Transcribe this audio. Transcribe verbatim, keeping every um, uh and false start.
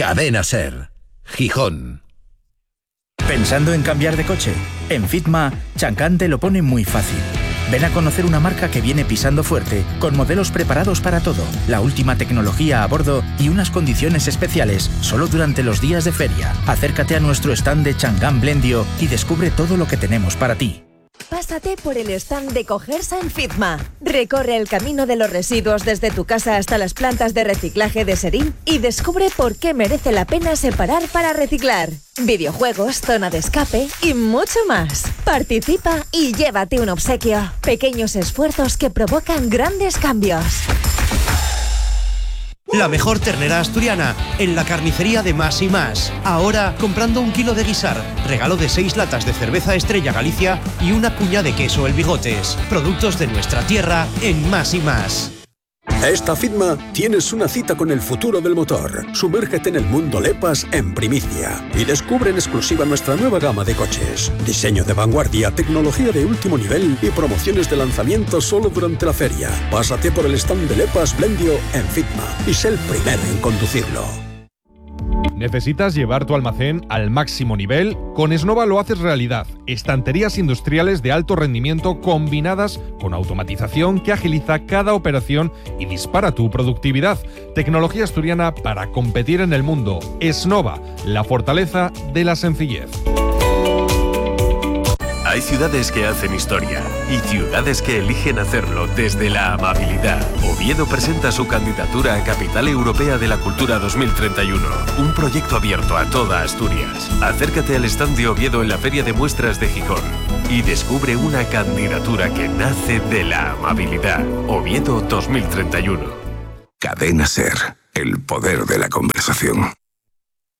Cadena Ser, Gijón. ¿Pensando en cambiar de coche? En Fitma, Changan te lo pone muy fácil. Ven a conocer una marca que viene pisando fuerte, con modelos preparados para todo, la última tecnología a bordo y unas condiciones especiales solo durante los días de feria. Acércate a nuestro stand de Changan Blendio y descubre todo lo que tenemos para ti. Pásate por el stand de Cogersa en Fitma. Recorre el camino de los residuos desde tu casa hasta las plantas de reciclaje de Serín y descubre por qué merece la pena separar para reciclar. Videojuegos, zona de escape y mucho más. Participa y llévate un obsequio. Pequeños esfuerzos que provocan grandes cambios. La mejor ternera asturiana, en la carnicería de Más y Más. Ahora, comprando un kilo de guisar, regalo de seis latas de cerveza Estrella Galicia y una cuña de queso El Bigotes. Productos de nuestra tierra en Más y Más. Esta Fitma tienes una cita con el futuro del motor. Sumérgete en el mundo Lepas en primicia y descubre en exclusiva nuestra nueva gama de coches. Diseño de vanguardia, tecnología de último nivel y promociones de lanzamiento solo durante la feria. Pásate por el stand de Lepas Blendio en Fitma y sé el primero en conducirlo. ¿Necesitas llevar tu almacén al máximo nivel? Con Esnova lo haces realidad. Estanterías industriales de alto rendimiento combinadas con automatización que agiliza cada operación y dispara tu productividad. Tecnología asturiana para competir en el mundo. Esnova, la fortaleza de la sencillez. Hay ciudades que hacen historia y ciudades que eligen hacerlo desde la amabilidad. Oviedo presenta su candidatura a Capital Europea de la Cultura dos mil treinta y uno, un proyecto abierto a toda Asturias. Acércate al stand de Oviedo en la Feria de Muestras de Gijón y descubre una candidatura que nace de la amabilidad. Oviedo dos mil treinta y uno. Cadena Ser, el poder de la conversación.